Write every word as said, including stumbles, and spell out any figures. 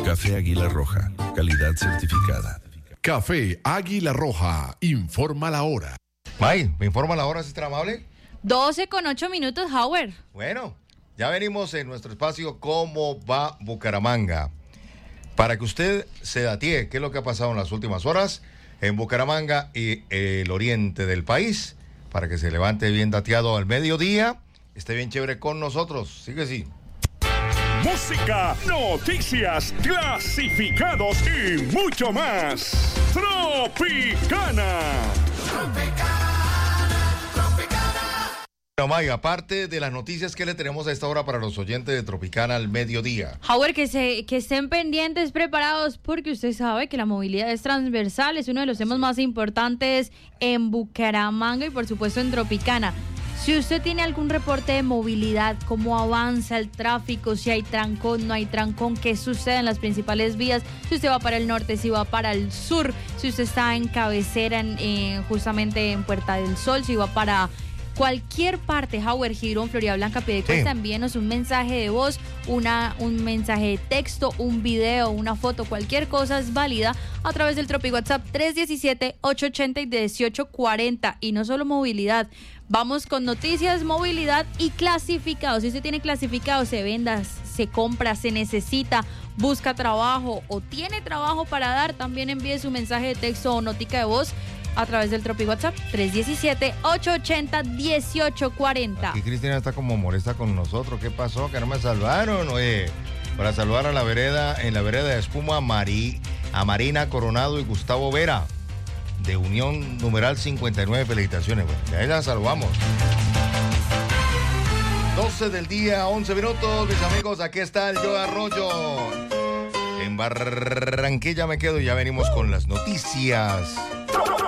Café Águila Roja, calidad certificada. Café Águila Roja, informa la hora. May, ¿me informa la hora, si es amable? doce con ocho minutos, Howard. Bueno, ya venimos en nuestro espacio ¿Cómo va Bucaramanga? Para que usted se datie qué es lo que ha pasado en las últimas horas en Bucaramanga y el oriente del país, para que se levante bien dateado al mediodía, esté bien chévere con nosotros. Sigue así. Música, noticias, clasificados y mucho más. Tropicana. Bueno, May, aparte de las noticias que le tenemos a esta hora para los oyentes de Tropicana al mediodía. Howard, que, se, que estén pendientes, preparados, porque usted sabe que la movilidad es transversal, es uno de los temas más importantes en Bucaramanga y por supuesto en Tropicana. Si usted tiene algún reporte de movilidad, cómo avanza el tráfico, si hay trancón, no hay trancón, qué sucede en las principales vías, si usted va para el norte, si va para el sur, si usted está en cabecera, en, eh, justamente en Puerta del Sol, si va para cualquier parte, Howard, Girón, Florida Blanca, Piedecuesta, sí. Envíenos un mensaje de voz, una, un mensaje de texto, un video, una foto, cualquier cosa es válida a través del Tropi WhatsApp tres uno siete, ocho ocho cero, uno ocho cuatro cero. Y no solo movilidad, vamos con noticias, movilidad y clasificados. Si usted tiene clasificados, se venda, se compra, se necesita, busca trabajo o tiene trabajo para dar, también envíe su mensaje de texto o notica de voz a través del Tropi WhatsApp tres uno siete, ocho ocho cero, uno ocho cuatro cero. Aquí Cristina está como molesta con nosotros. ¿Qué pasó? Que no me salvaron. Oye, para salvar a la vereda, en la vereda de Espuma, Mari, a Marina Coronado y Gustavo Vera, de Unión Numeral cincuenta y nueve. Felicitaciones, güey. Ya la salvamos. doce del día, once minutos, mis amigos. Aquí está el Yo Arroyo. En Barranquilla me quedo y ya venimos con las noticias.